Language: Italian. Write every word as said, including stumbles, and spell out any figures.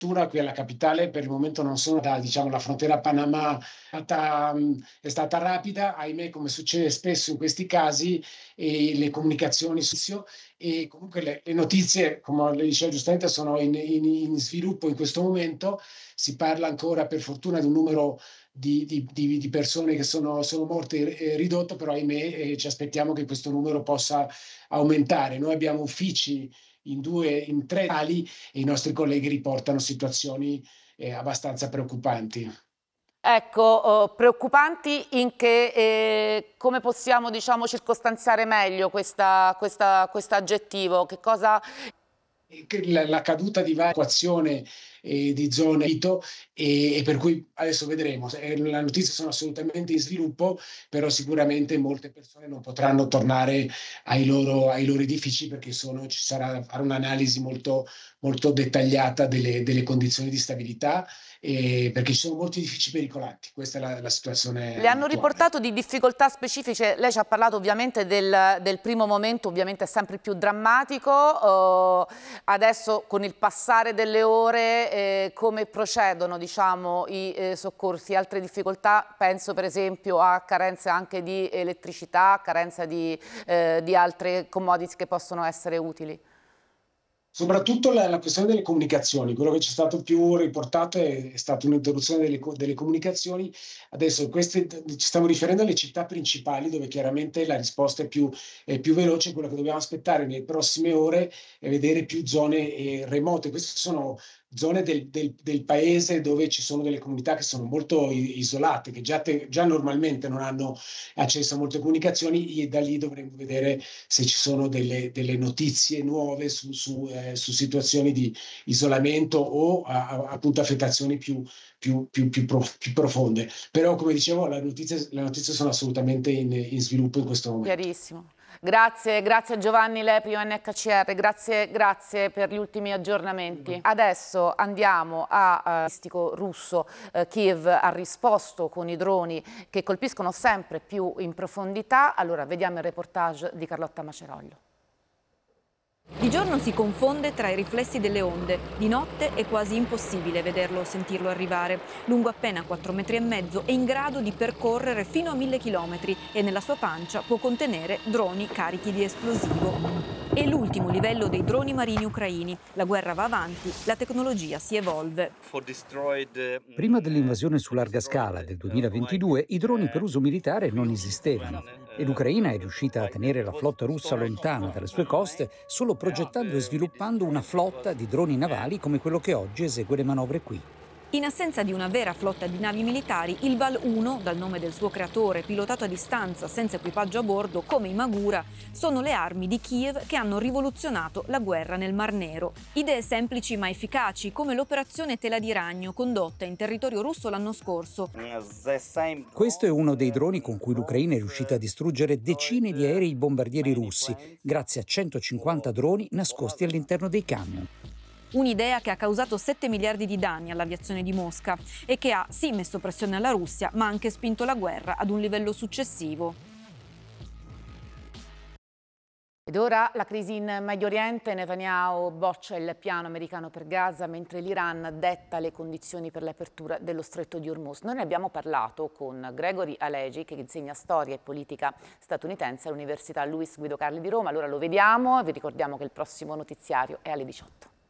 qui alla capitale per il momento non sono da, diciamo, la frontiera Panama è stata, mh, è stata rapida, ahimè, come succede spesso in questi casi, e le comunicazioni su- e comunque le, le notizie, come le diceva giustamente, sono in, in- in sviluppo in questo momento. Si parla ancora, per fortuna, di un numero di, di- di- di persone che sono, sono morte, eh, ridotto, però ahimè, eh, ci aspettiamo che questo numero possa aumentare. Noi abbiamo uffici in due, in tre ali, e i nostri colleghi riportano situazioni eh, abbastanza preoccupanti. Ecco, oh, preoccupanti in che, eh, come possiamo, diciamo, circostanziare meglio questa, questa, questo aggettivo? Che cosa... La, la caduta di varie equazioni eh, di zone e, e per cui adesso vedremo. Eh, le notizie sono assolutamente in sviluppo, però sicuramente molte persone non potranno tornare ai loro, ai loro edifici perché sono, ci sarà fare un'analisi molto, molto dettagliata delle, delle condizioni di stabilità, eh, perché ci sono molti edifici pericolanti. Questa è la, la situazione Le hanno attuale. riportato di difficoltà specifiche, lei ci ha parlato ovviamente del, del primo momento, ovviamente è sempre più drammatico, uh, adesso con il passare delle ore eh, come procedono, diciamo, i eh, soccorsi? Altre difficoltà, penso per esempio a carenze anche di elettricità, carenza di, eh, di altre commodities che possono essere utili? Soprattutto la, la questione delle comunicazioni, quello che ci è stato più riportato è, è stata un'interruzione delle, co- delle comunicazioni. Adesso queste, ci stiamo riferendo alle città principali dove chiaramente la risposta è più, è più veloce. Quello che dobbiamo aspettare nelle prossime ore è vedere più zone eh, remote. Queste sono zone del, del- del paese dove ci sono delle comunità che sono molto i- isolate, che già, te- già normalmente non hanno accesso a molte comunicazioni, e da lì dovremo vedere se ci sono delle, delle notizie nuove su, su, eh, su situazioni di isolamento o a, a, appunto affettazioni più, più, più, più, prof, più, profonde. Però, come dicevo, le notizie, le notizie sono assolutamente in, in sviluppo in questo momento. Chiarissimo. Grazie, grazie a Giovanni Lepri, O N H C R, grazie, grazie per gli ultimi aggiornamenti. Adesso andiamo a uh, russo, uh, Kiev ha risposto con i droni che colpiscono sempre più in profondità. Allora vediamo il reportage di Carlotta Maceroglio. Di giorno si confonde tra i riflessi delle onde, di notte è quasi impossibile vederlo o sentirlo arrivare. Lungo appena quattro metri e mezzo, è in grado di percorrere fino a mille chilometri e nella sua pancia può contenere droni carichi di esplosivo. È l'ultimo livello dei droni marini ucraini. La guerra va avanti, la tecnologia si evolve. Prima dell'invasione su larga scala del duemilaventidue, i droni per uso militare non esistevano e l'Ucraina è riuscita a tenere la flotta russa lontana dalle sue coste solo progettando e sviluppando una flotta di droni navali come quello che oggi esegue le manovre qui. In assenza di una vera flotta di navi militari, il Val uno, dal nome del suo creatore, pilotato a distanza senza equipaggio a bordo, come i Magura, sono le armi di Kiev che hanno rivoluzionato la guerra nel Mar Nero. Idee semplici ma efficaci, come l'operazione Tela di Ragno, condotta in territorio russo l'anno scorso. Questo è uno dei droni con cui l'Ucraina è riuscita a distruggere decine di aerei bombardieri russi, grazie a centocinquanta droni nascosti all'interno dei camion. Un'idea che ha causato sette miliardi di danni all'aviazione di Mosca e che ha sì messo pressione alla Russia, ma anche spinto la guerra ad un livello successivo. Ed ora la crisi in Medio Oriente, Netanyahu boccia il piano americano per Gaza, mentre l'Iran detta le condizioni per l'apertura dello stretto di Hormuz. Noi ne abbiamo parlato con Gregory Alegi, che insegna storia e politica statunitense all'Università Luis Guido Carli di Roma. Allora lo vediamo e vi ricordiamo che il prossimo notiziario è alle diciotto.